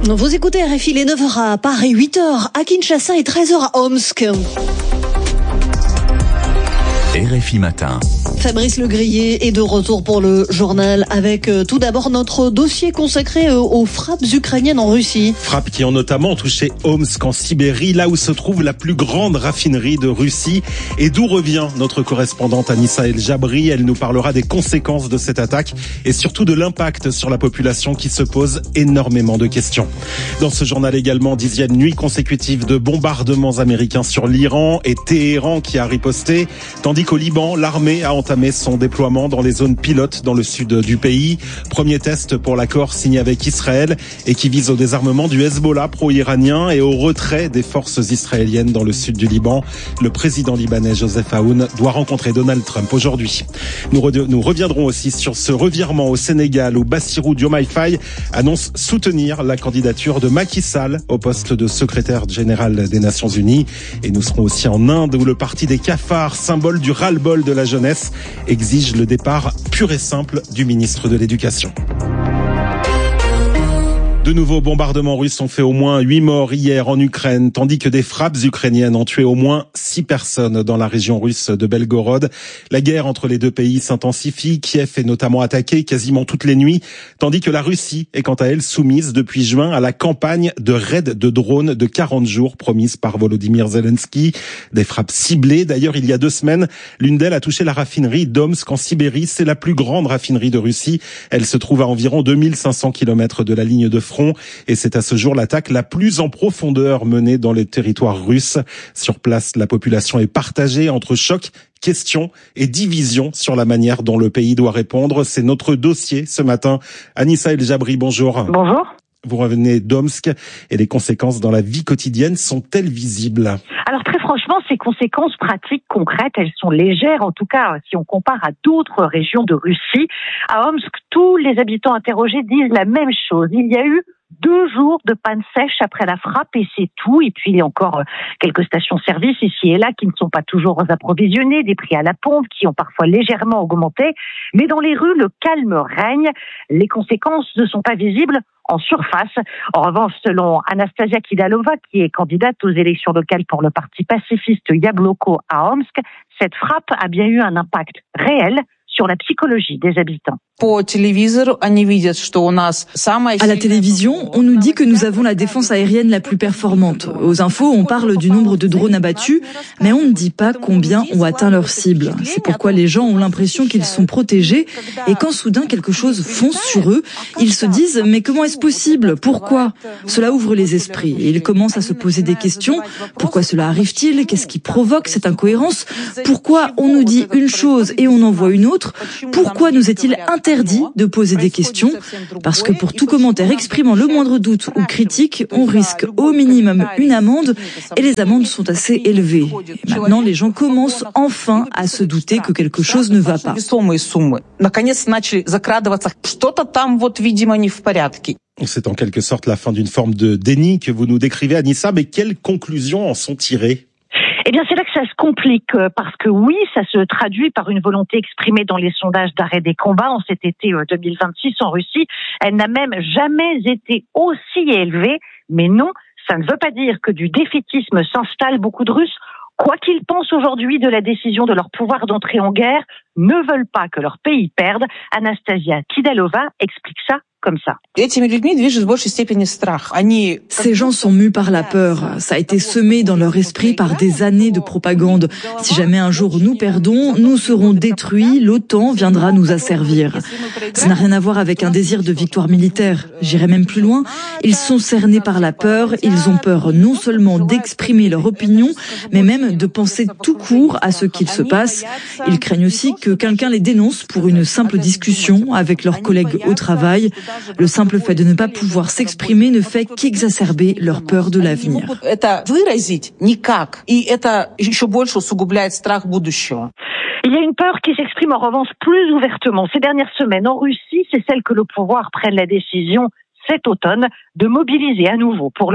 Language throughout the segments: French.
Vous écoutez RFI, les 9h à Paris, 8h à Kinshasa et 13h à Omsk. RFI Matin. Fabrice Legrier est de retour pour le journal avec tout d'abord notre dossier consacré aux frappes ukrainiennes en Russie. Frappes qui ont notamment touché Omsk en Sibérie, là où se trouve la plus grande raffinerie de Russie et d'où revient notre correspondante Anissa El Jabri. Elle nous parlera des conséquences de cette attaque et surtout de l'impact sur la population qui se pose énormément de questions. Dans ce journal également, 10e nuit consécutive de bombardements américains sur l'Iran et Téhéran qui a riposté, tandis qu'au Liban, l'armée a entamé son déploiement dans les zones pilotes dans le sud du pays. Premier test pour l'accord signé avec Israël et qui vise au désarmement du Hezbollah pro-iranien et au retrait des forces israéliennes dans le sud du Liban. Le président libanais Joseph Aoun doit rencontrer Donald Trump aujourd'hui. Nous reviendrons aussi sur ce revirement au Sénégal où Bassirou Diomaye Faye annonce soutenir la candidature de Macky Sall au poste de secrétaire général des Nations Unies. Et nous serons aussi en Inde où le parti des cafards, symbole du ras-le-bol de la jeunesse, exige le départ pur et simple du ministre de l'Éducation. De nouveaux bombardements russes ont fait au moins 8 morts hier en Ukraine, tandis que des frappes ukrainiennes ont tué au moins 6 personnes dans la région russe de Belgorod. La guerre entre les deux pays s'intensifie. Kiev est notamment attaqué quasiment toutes les nuits, tandis que la Russie est quant à elle soumise depuis juin à la campagne de raids de drones de 40 jours promise par Volodymyr Zelensky. Des frappes ciblées. D'ailleurs, il y a 2 semaines, l'une d'elles a touché la raffinerie d'Omsk en Sibérie. C'est la plus grande raffinerie de Russie. Elle se trouve à environ 2500 km de la ligne de front. Et c'est à ce jour l'attaque la plus en profondeur menée dans les territoires russes. Sur place, la population est partagée entre choc, questions et divisions sur la manière dont le pays doit répondre. C'est notre dossier ce matin. Anissa El Jabri, bonjour. Bonjour. Vous revenez d'Omsk et les conséquences dans la vie quotidienne sont-elles visibles ? Alors très franchement, ces conséquences pratiques, concrètes, elles sont légères, en tout cas si on compare à d'autres régions de Russie. À Omsk, tous les habitants interrogés disent la même chose. Il y a eu 2 jours de panne sèche après la frappe et c'est tout. Et puis il y a encore quelques stations-service ici et là qui ne sont pas toujours approvisionnées, des prix à la pompe qui ont parfois légèrement augmenté. Mais dans les rues, le calme règne. Les conséquences ne sont pas visibles en surface. En revanche, selon Anastasia Kidalova, qui est candidate aux élections locales pour le parti pacifiste Yabloko à Omsk, cette frappe a bien eu un impact réel sur la psychologie des habitants. À la télévision, on nous dit que nous avons la défense aérienne la plus performante. Aux infos, on parle du nombre de drones abattus, mais on ne dit pas combien ont atteint leur cible. C'est pourquoi les gens ont l'impression qu'ils sont protégés et quand soudain quelque chose fonce sur eux, ils se disent « mais comment est-ce possible ? Pourquoi ?» Cela ouvre les esprits et ils commencent à se poser des questions. Pourquoi cela arrive-t-il ? Qu'est-ce qui provoque cette incohérence ? Pourquoi on nous dit une chose et on en voit une autre ? Pourquoi nous est-il interdit de poser des questions? Parce que pour tout commentaire exprimant le moindre doute ou critique, on risque au minimum une amende et les amendes sont assez élevées. Et maintenant, les gens commencent enfin à se douter que quelque chose ne va pas. C'est en quelque sorte la fin d'une forme de déni que vous nous décrivez, Anissa, mais quelles conclusions en sont tirées ? Eh bien, c'est là que ça se complique, parce que oui, ça se traduit par une volonté exprimée dans les sondages d'arrêt des combats en cet été 2026 en Russie. Elle n'a même jamais été aussi élevée, mais non, ça ne veut pas dire que du défaitisme s'installe. Beaucoup de Russes, quoi qu'ils pensent aujourd'hui de la décision de leur pouvoir d'entrer en guerre, ne veulent pas que leur pays perde. Anastasia Kidalova explique ça comme ça. Ces gens sont mus par la peur. Ça a été semé dans leur esprit par des années de propagande. Si jamais un jour nous perdons, nous serons détruits, l'OTAN viendra nous asservir. Ça n'a rien à voir avec un désir de victoire militaire. J'irai même plus loin. Ils sont cernés par la peur. Ils ont peur non seulement d'exprimer leur opinion, mais même de penser tout court à ce qu'il se passe. Ils craignent aussi que quelqu'un les dénonce pour une simple discussion avec leurs collègues au travail. Le simple fait de ne pas pouvoir s'exprimer ne fait qu'exacerber leur peur de l'avenir. Il y a une peur qui s'exprime en revanche plus ouvertement. Ces dernières semaines en Russie, c'est celle que le pouvoir prenne la décision cet automne de mobiliser à nouveau pour le front.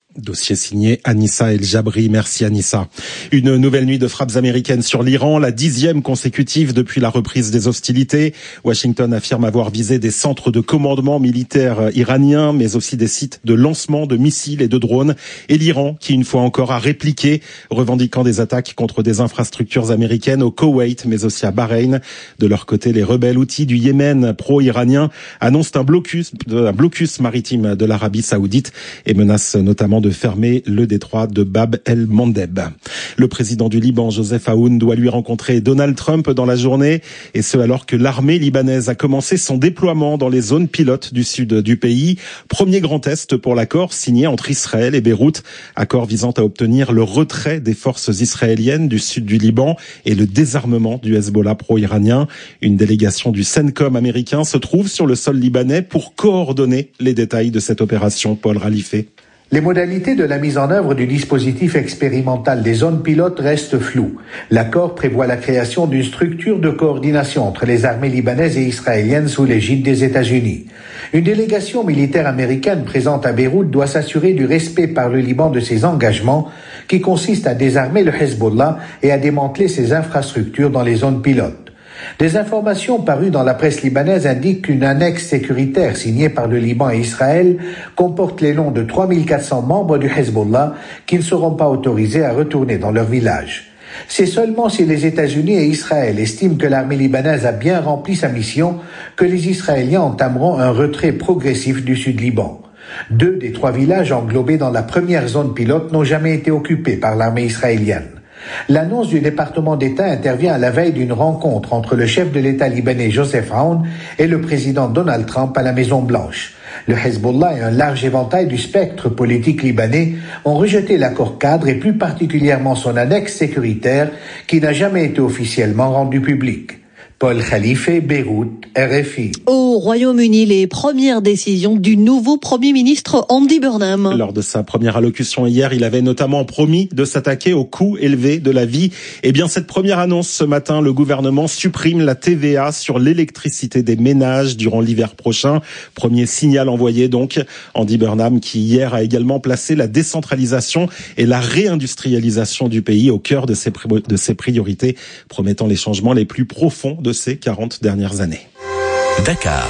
Dossier signé Anissa El Jabri. Merci Anissa. Une nouvelle nuit de frappes américaines sur l'Iran, la 10e consécutive depuis la reprise des hostilités. Washington affirme avoir visé des centres de commandement militaire iraniens, mais aussi des sites de lancement de missiles et de drones. Et l'Iran, qui une fois encore a répliqué, revendiquant des attaques contre des infrastructures américaines au Koweït, mais aussi à Bahreïn. De leur côté, les rebelles houthis du Yémen pro-iranien annoncent un blocus maritime de l'Arabie Saoudite et menacent notamment de fermer le détroit de Bab el-Mandeb. Le président du Liban, Joseph Aoun, doit lui rencontrer Donald Trump dans la journée, et ce alors que l'armée libanaise a commencé son déploiement dans les zones pilotes du sud du pays. Premier grand test pour l'accord signé entre Israël et Beyrouth, accord visant à obtenir le retrait des forces israéliennes du sud du Liban et le désarmement du Hezbollah pro-iranien. Une délégation du CENTCOM américain se trouve sur le sol libanais pour coordonner les détails de cette opération. Paul Ralifé. Les modalités de la mise en œuvre du dispositif expérimental des zones pilotes restent floues. L'accord prévoit la création d'une structure de coordination entre les armées libanaises et israéliennes sous l'égide des États-Unis. Une délégation militaire américaine présente à Beyrouth doit s'assurer du respect par le Liban de ses engagements, qui consistent à désarmer le Hezbollah et à démanteler ses infrastructures dans les zones pilotes. Des informations parues dans la presse libanaise indiquent qu'une annexe sécuritaire signée par le Liban et Israël comporte les noms de 3400 membres du Hezbollah qui ne seront pas autorisés à retourner dans leur village. C'est seulement si les États-Unis et Israël estiment que l'armée libanaise a bien rempli sa mission que les Israéliens entameront un retrait progressif du Sud-Liban. 2 des 3 villages englobés dans la première zone pilote n'ont jamais été occupés par l'armée israélienne. L'annonce du département d'État intervient à la veille d'une rencontre entre le chef de l'État libanais Joseph Aoun et le président Donald Trump à la Maison-Blanche. Le Hezbollah et un large éventail du spectre politique libanais ont rejeté l'accord cadre et plus particulièrement son annexe sécuritaire qui n'a jamais été officiellement rendu public. Paul Khalife, Beyrouth, RFI. Au Royaume-Uni, les premières décisions du nouveau Premier ministre Andy Burnham. Lors de sa première allocution hier, il avait notamment promis de s'attaquer au coût élevé de la vie. Eh bien, cette première annonce ce matin, le gouvernement supprime la TVA sur l'électricité des ménages durant l'hiver prochain. Premier signal envoyé donc. Andy Burnham qui hier a également placé la décentralisation et la réindustrialisation du pays au cœur de ses priorités, promettant les changements les plus profonds de ces 40 dernières années. Dakar,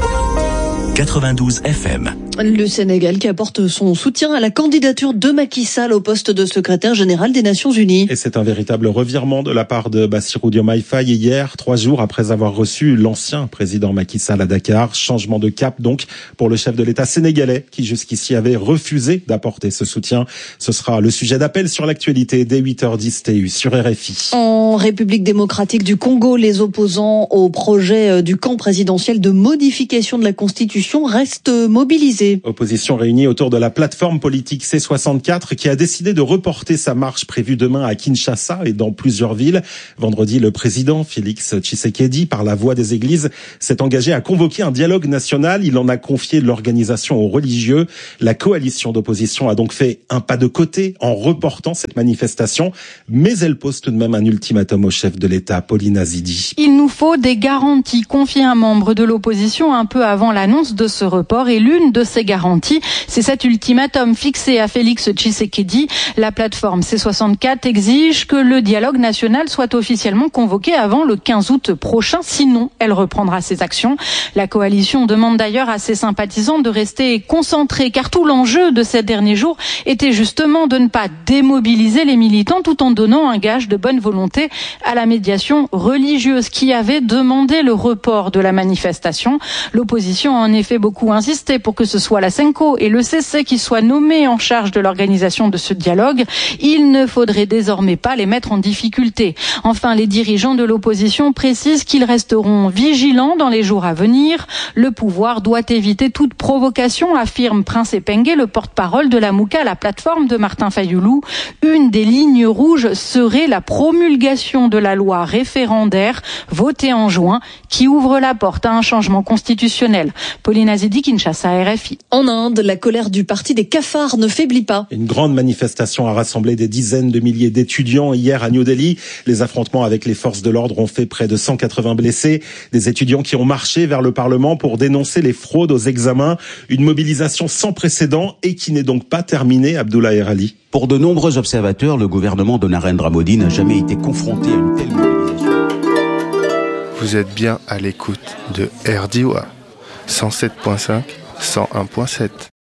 92 FM. Le Sénégal qui apporte son soutien à la candidature de Macky Sall au poste de secrétaire général des Nations Unies. Et c'est un véritable revirement de la part de Bassirou Diomaye Faye hier, 3 jours après avoir reçu l'ancien président Macky Sall à Dakar. Changement de cap donc pour le chef de l'État sénégalais qui jusqu'ici avait refusé d'apporter ce soutien. Ce sera le sujet d'appel sur l'actualité dès 8h10 TU sur RFI. En République démocratique du Congo, les opposants au projet du camp présidentiel de modification de la Constitution restent mobilisés. Opposition réunie autour de la plateforme politique C64 qui a décidé de reporter sa marche prévue demain à Kinshasa et dans plusieurs villes. Vendredi, le président Félix Tshisekedi, par la voix des églises, s'est engagé à convoquer un dialogue national. Il en a confié l'organisation aux religieux. La coalition d'opposition a donc fait un pas de côté en reportant cette manifestation, mais elle pose tout de même un ultimatum au chef de l'État, Pauline Azidi. Il nous faut des garanties, confiées un membre de l'opposition un peu avant l'annonce de ce report, et l'une de ces garanties, c'est cet ultimatum fixé à Félix Tshisekedi. La plateforme C64 exige que le dialogue national soit officiellement convoqué avant le 15 août prochain, sinon elle reprendra ses actions. La coalition demande d'ailleurs à ses sympathisants de rester concentrés, car tout l'enjeu de ces derniers jours était justement de ne pas démobiliser les militants tout en donnant un gage de bonne volonté à la médiation religieuse qui avait demandé le report de la manifestation. L'opposition a en effet beaucoup insisté pour que ce soit la Senko et le CC qui soient nommés en charge de l'organisation de ce dialogue. Il ne faudrait désormais pas les mettre en difficulté. Enfin, les dirigeants de l'opposition précisent qu'ils resteront vigilants dans les jours à venir. Le pouvoir doit éviter toute provocation, affirme Prince Epengue, le porte-parole de la Mouka, la plateforme de Martin Fayoulou. Une des lignes rouges serait la promulgation de la loi référendaire votée en juin qui ouvre la porte à un changement constitutionnel. Pauline Azidi, Kinshasa, RFI. défi. En Inde, la colère du parti des cafards ne faiblit pas. Une grande manifestation a rassemblé des dizaines de milliers d'étudiants hier à New Delhi. Les affrontements avec les forces de l'ordre ont fait près de 180 blessés. Des étudiants qui ont marché vers le Parlement pour dénoncer les fraudes aux examens. Une mobilisation sans précédent et qui n'est donc pas terminée, Abdoulaye Ali. Pour de nombreux observateurs, le gouvernement de Narendra Modi n'a jamais été confronté à une telle mobilisation. Vous êtes bien à l'écoute de RDOA 107.5, 101.7.